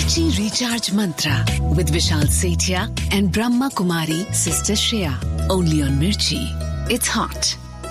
Mirchi Recharge Mantra with Vishal Sethia and Brahma Kumari Sister Shreya. Only on Mirchi. It's hot.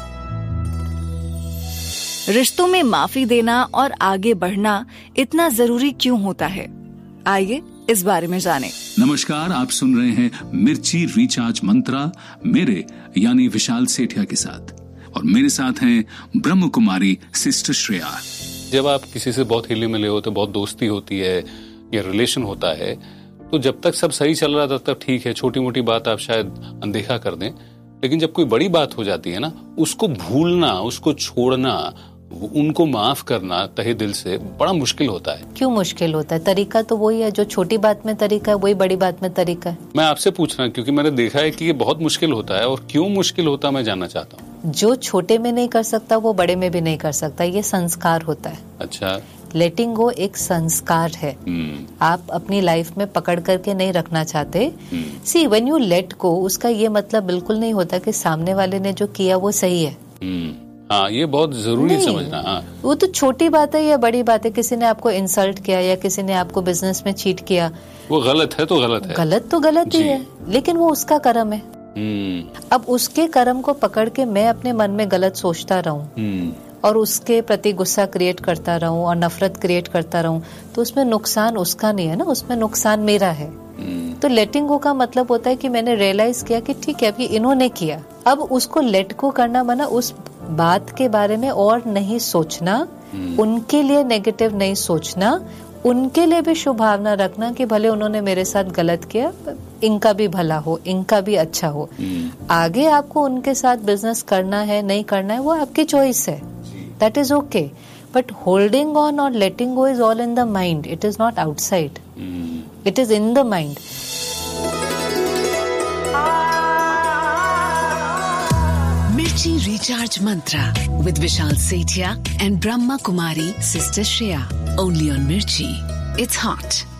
रिश्तों में माफी देना और आगे बढ़ना इतना जरूरी क्यों होता है? आइए इस बारे में जानें। नमस्कार, आप सुन रहे हैं मिर्ची रिचार्ज मंत्रा मेरे यानी विशाल सेठिया के साथ, और मेरे साथ हैं ब्रह्म कुमारी सिस्टर श्रेया। जब आप किसी से बहुत हिले मिले हो तो बहुत दोस्ती होती है या रिलेशन होता है, तो जब तक सब सही चल रहा था तब ठीक है, छोटी मोटी बात आप शायद अनदेखा कर दें, लेकिन जब कोई बड़ी बात हो जाती है ना, उसको भूलना, उसको छोड़ना, उनको माफ करना तहे दिल से बड़ा मुश्किल होता है। क्यों मुश्किल होता है? तरीका तो वही है, जो छोटी बात में तरीका है वही बड़ी बात में तरीका है। मैं आपसे पूछ रहा हूँ क्योंकि मैंने देखा है कि ये बहुत मुश्किल होता है, और क्यों मुश्किल होता है मैं जानना चाहता हूँ। जो छोटे में नहीं कर सकता वो बड़े में भी नहीं कर सकता, ये संस्कार होता है। अच्छा, लेटिंग गो एक संस्कार है। आप अपनी लाइफ में पकड़ करके नहीं रखना चाहते। See when you let go, उसका ये मतलब बिल्कुल नहीं होता कि सामने वाले ने जो किया वो सही है। हाँ, ये बहुत जरूरी समझना। हाँ, वो तो छोटी बात है या बड़ी बात है, किसी ने आपको इंसल्ट किया या किसी ने आपको बिजनेस में चीट किया, वो गलत है तो गलत है, गलत तो गलत ही है, लेकिन वो उसका कर्म है। अब उसके कर्म को पकड़ के मैं अपने मन में गलत सोचता रहूं और उसके प्रति गुस्सा क्रिएट करता रहूं और नफरत क्रिएट करता रहूं, तो उसमें नुकसान उसका नहीं है ना, उसमें नुकसान मेरा है। तो लेटिंग गो का मतलब होता है कि मैंने रियलाइज किया कि ठीक है, अभी इन्होंने किया, अब उसको लेट गो करना माना उस बात के बारे में और नहीं सोचना, उनके लिए नेगेटिव नहीं सोचना, उनके लिए भी शुभ भावना रखना कि भले उन्होंने मेरे साथ गलत किया, इनका भी भला हो, इनका भी अच्छा हो। आगे आपको उनके साथ बिजनेस करना है नहीं करना है वो आपकी चॉइस है, that is okay. But holding on और लेटिंग गो is all in the mind, it is not outside, it is in the mind. Mirchi Recharge Mantra with Vishal Sethia and Brahma Kumari Sister Shreya. Only on Mirchi. It's hot.